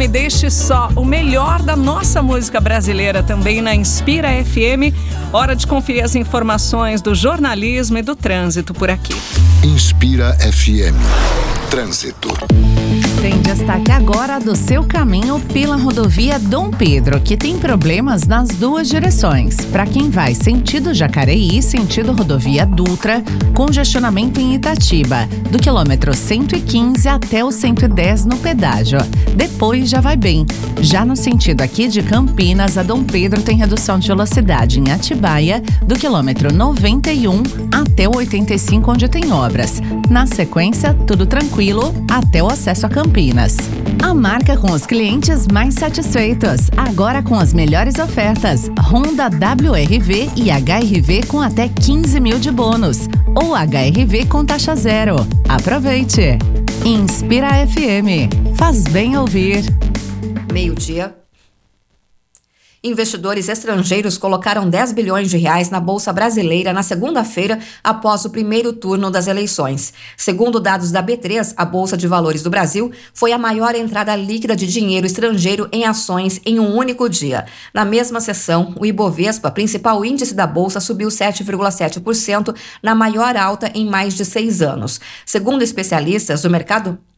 Me Deixe Só, o melhor da nossa música brasileira também na Inspira FM. Hora de conferir as informações do jornalismo e do trânsito por aqui. Inspira FM. Trânsito. Tem destaque agora do seu caminho pela rodovia Dom Pedro, que tem problemas nas duas direções. Para quem vai sentido Jacareí, sentido rodovia Dutra, congestionamento em Itatiba, do quilômetro 115 até o 110 no pedágio. Depois já vai bem. Já no sentido aqui de Campinas, a Dom Pedro tem redução de velocidade em Atibaia, do quilômetro 91 até o 85, onde tem obras. Na sequência, tudo tranquilo até o acesso a Campinas. A marca com os clientes mais satisfeitos, agora com as melhores ofertas. Honda WRV e HRV com até 15 mil de bônus, ou HRV com taxa zero. Aproveite! Inspira FM. Faz bem ouvir. Meio-dia. Investidores estrangeiros colocaram 10 bilhões de reais na Bolsa Brasileira na segunda-feira após o primeiro turno das eleições. Segundo dados da B3, a Bolsa de Valores do Brasil foi a maior entrada líquida de dinheiro estrangeiro em ações em um único dia. Na mesma sessão, o Ibovespa, principal índice da Bolsa, subiu 7,7%, na maior alta em mais de 6 anos. Segundo especialistas, o mercado